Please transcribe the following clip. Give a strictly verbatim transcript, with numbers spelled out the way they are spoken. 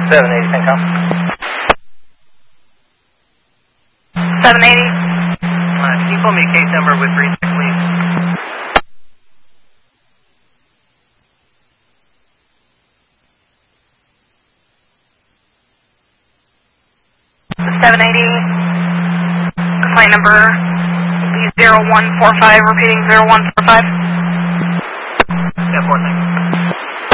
seven eighty, Syncom. seven eighty. Uh, can you pull me a case number with recheck, please? seven eighty. Complaint number zero one four five, repeating zero one four five. Yeah, four, thanks.